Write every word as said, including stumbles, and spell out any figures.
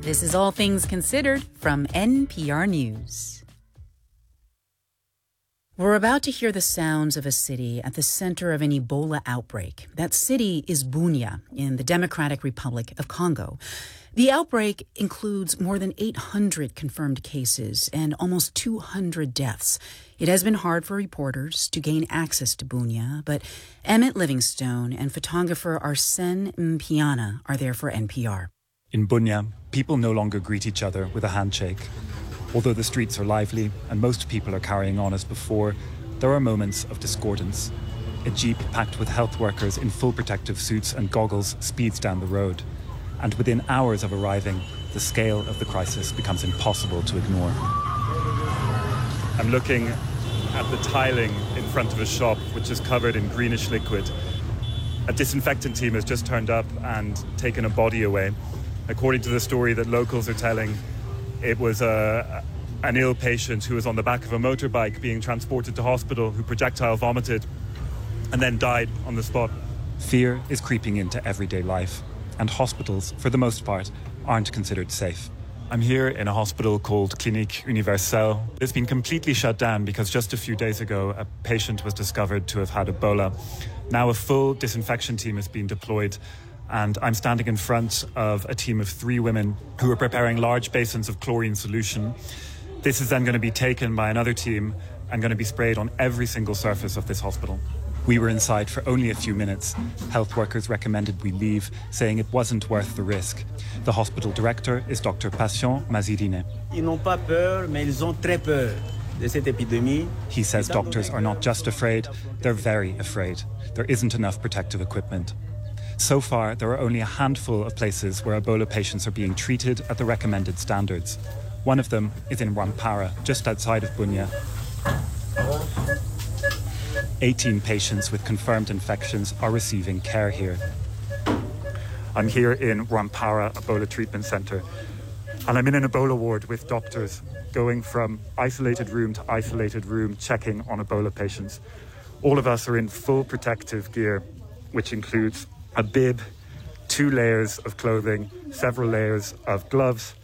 This is All Things Considered from N P R News. We're about to hear the sounds of a city at the center of an Ebola outbreak. That city is Bunia in the Democratic Republic of Congo. The outbreak includes more than eight hundred confirmed cases and almost two hundred deaths. It has been hard for reporters to gain access to Bunia, but Emmett Livingstone and photographer Arsène Mpiana are there for N P R. In Bunia, people no longer greet each other with a handshake. Although the streets are lively and most people are carrying on as before, there are moments of discordance. A jeep packed with health workers in full protective suits and goggles speeds down the road. And within hours of arriving, the scale of the crisis becomes impossible to ignore. I'm looking at the tiling in front of a shop which is covered in greenish liquid. A disinfectant team has just turned up and taken a body away. According to the story that locals are telling, it was a, an ill patient who was on the back of a motorbike being transported to hospital who projectile vomited and then died on the spot. Fear is creeping into everyday life, and hospitals, for the most part, aren't considered safe. I'm here in a hospital called Clinique Universelle. It's been completely shut down because just a few days ago, a patient was discovered to have had Ebola. Now a full disinfection team has been deployed, and I'm standing in front of a team of three women who are preparing large basins of chlorine solution. This is then going to be taken by another team and going to be sprayed on every single surface of this hospital. We were inside for only a few minutes. Health workers recommended we leave, saying it wasn't worth the risk. The hospital director is Doctor Patient Mazirine. Ils n'ont pas peur, mais ils ont très peur de cette épidémie. He says doctors are not just afraid, they're very afraid. There isn't enough protective equipment. So far, there are only a handful of places where Ebola patients are being treated at the recommended standards. One of them is in Rwampara, just outside of Bunia. eighteen patients with confirmed infections are receiving care here. I'm here in Rwampara Ebola Treatment Centre, and I'm in an Ebola ward with doctors going from isolated room to isolated room checking on Ebola patients. All of us are in full protective gear, which includes a bib, two layers of clothing, several layers of gloves,